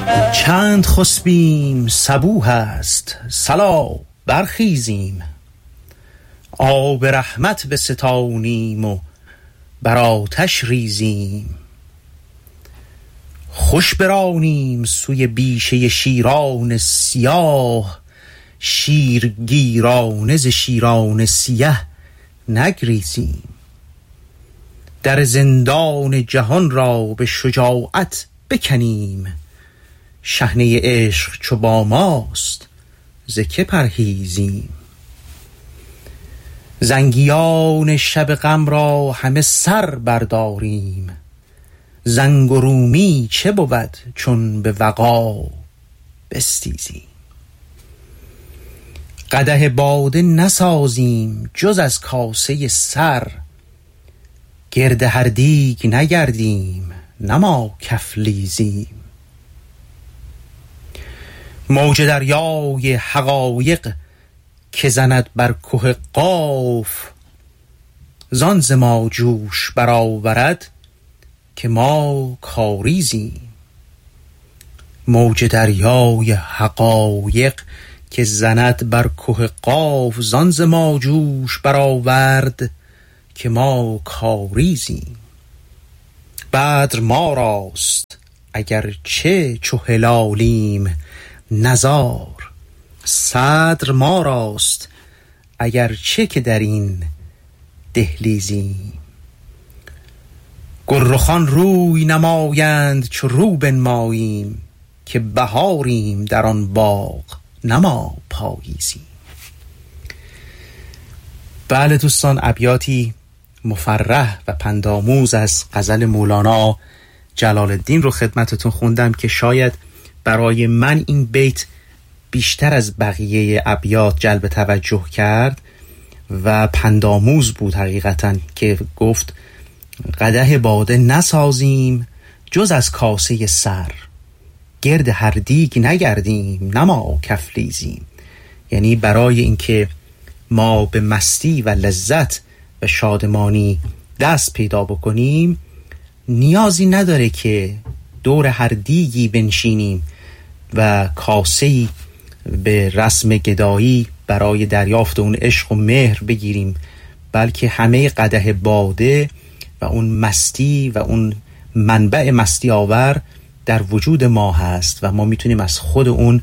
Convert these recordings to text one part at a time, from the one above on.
چند خسبیم صبوح است، صلا برخیزیم. آب رحمت بستانیم و بر آتش ریزیم. خوش برانیم سوی بیشه شیران سیاه، شیرگیرانه ز شیران سیه نگریزیم. در زندان جهان را به شجاعت بکنیم، شحنه عشق چو با ماست ز که پرهیزیم. زنگیان شب غم را همه سر برداریم، زنگ و رومی چه بود چون به وغا بستیزیم. قدح باده نسازیم جز از کاسه سر، گرد هر دیگ نگردیم نه ما کفلیزیم. موج دریای حقایق که زند بر که قاف، زان ز ما جوش برآورد که ما کاریزیم. موج دریای حقایق که زند بر که قاف، زان ز ما جوش برآورد که ما کاریزیم. بدر ما راست اگر چه چو هلالیم نزار، صدر ما راست اگر چه که در این دهلیزیم. گلرخان روی نمایند چو رو بنماییم، که بهاریم در آن باغ نه ما پاییزیم. بله دوستان، ابیاتی مفرح و پندآموز از غزل مولانا جلال الدین رو خدمتتون خوندم که شاید برای من این بیت بیشتر از بقیه ابیات جلب توجه کرد و پندآموز بود حقیقتاً، که گفت قدح باده نسازیم جز از کاسه سر، گرد هر دیگ نگردیم نه ما کفلیزیم. یعنی برای اینکه ما به مستی و لذت و شادمانی دست پیدا بکنیم نیازی نداره که دور هر دیگی بنشینیم و کاسه‌ای به رسم گدایی برای دریافت اون عشق و مهر بگیریم، بلکه همه قدح باده و اون مستی و اون منبع مستی آور در وجود ما هست و ما میتونیم از خود اون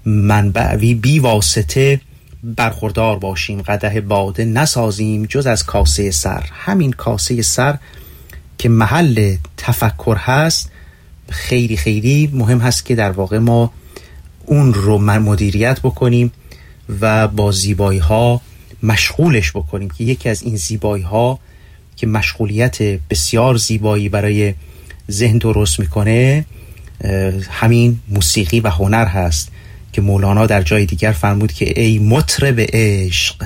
منبع بی واسطه برخوردار باشیم. قدح باده نسازیم جز از کاسه سر. همین کاسه سر که محل تفکر هست خیلی خیلی مهم هست که در واقع ما اون رو مدیریت بکنیم و با زیبایی ها مشغولش بکنیم، که یکی از این زیبایی ها که مشغولیت بسیار زیبایی برای ذهن درست میکنه همین موسیقی و هنر هست که مولانا در جای دیگر فرمود که ای مطرب عشق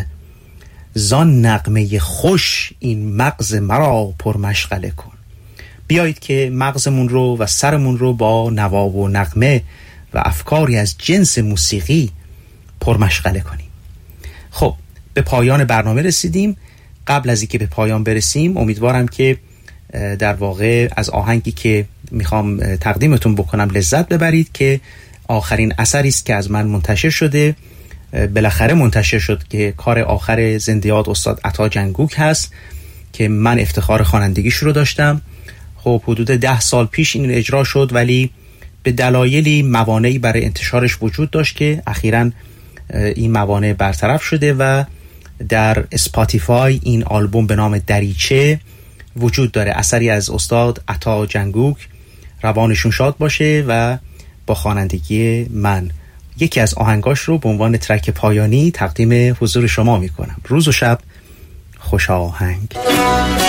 زان نغمه خوش این مغز مرا پر مشغله کن. بیایید که مغزمون رو و سرمون رو با نوا و نغمه و افکاری از جنس موسیقی پر مشغله کنیم. خب به پایان برنامه رسیدیم. قبل از اینکه به پایان برسیم امیدوارم که در واقع از آهنگی که میخوام تقدیمتون بکنم لذت ببرید، که آخرین اثری است که از من منتشر شده، بالاخره منتشر شد، که کار آخر زندیات استاد عطا جنگوک هست که من افتخار خوانندگیش رو داشتم. خب حدود 10 سال پیش این اجرا شد، ولی به دلایلی موانعی برای انتشارش وجود داشت که اخیراً این موانع برطرف شده و در اسپاتیفای این آلبوم به نام دریچه وجود داره. اثری از استاد عطا جنگوک، روانشون شاد باشه، و با خوانندگی من یکی از آهنگاش رو به عنوان ترک پایانی تقدیم حضور شما میکنم. روز و شب خوش آهنگ.